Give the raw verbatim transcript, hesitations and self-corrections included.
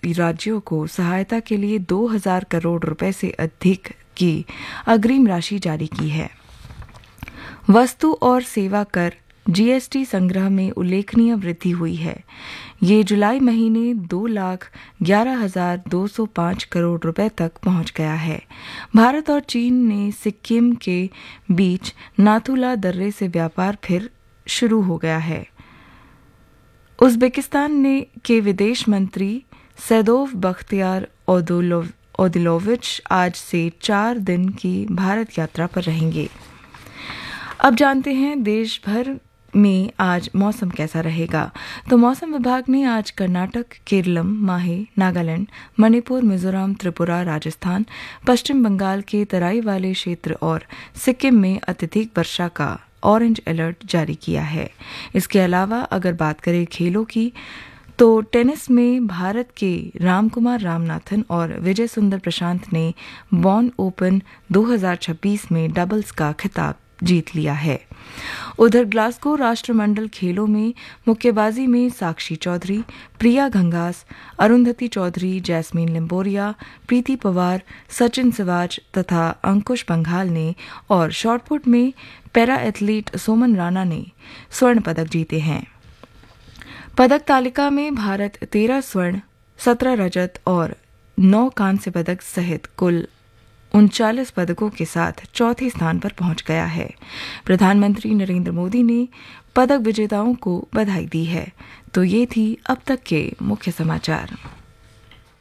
राज्यों को सहायता के लिए दो हज़ार करोड़ रुपए से अधिक की अग्रिम राशि जारी की है। वस्तु और सेवा कर जीएसटी संग्रह में उल्लेखनीय वृद्धि हुई है। ये जुलाई महीने दो लाख ग्यारह हजार दो सौ पाँच करोड़ रुपए तक पहुंच गया है। भारत और चीन ने सिक्किम के बीच नाथुला दर्रे से व्यापार फिर शुरू हो गया है। उज़्बेकिस्तान ने के विदेश मंत्री सैदोव बख्तियार ओदिलोविच आज से चार दिन की भारत यात्रा पर रहेंगे। अब जानते हैं देश भर में आज मौसम कैसा रहेगा। तो मौसम विभाग ने आज कर्नाटक, केरलम, माहे, नागालैंड, मणिपुर, मिजोरम, त्रिपुरा, राजस्थान, पश्चिम बंगाल के तराई वाले क्षेत्र और सिक्किम में अत्यधिक वर्षा का ऑरेंज अलर्ट जारी किया है। इसके अलावा अगर बात करें खेलों की, तो टेनिस में भारत के रामकुमार रामनाथन और विजय सुंदर प्रशांत ने बॉन ओपन दो हज़ार छब्बीस में डबल्स का खिताब जीत लिया है। उधर ग्लासगो राष्ट्रमंडल खेलों में मुक्केबाजी में साक्षी चौधरी, प्रिया घंगास, अरुंधति चौधरी, जैस्मीन लिम्बोरिया, प्रीति पवार, सचिन सिवाच तथा अंकुश पंघाल ने और शॉटपुट में पैरा एथलीट सोमन राणा ने स्वर्ण पदक जीते हैं। पदक तालिका में भारत तेरह स्वर्ण, सत्रह रजत और नौ कांस्य पदक सहित कुल उनचालीस पदकों के साथ चौथे स्थान पर पहुंच गया है। प्रधानमंत्री नरेंद्र मोदी ने पदक विजेताओं को बधाई दी है। तो ये थी अब तक के मुख्य समाचार।